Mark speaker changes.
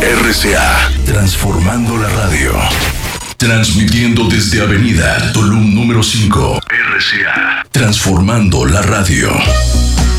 Speaker 1: RCA, transformando la radio. Transmitiendo desde Avenida Tulum número 5. RCA, transformando la radio.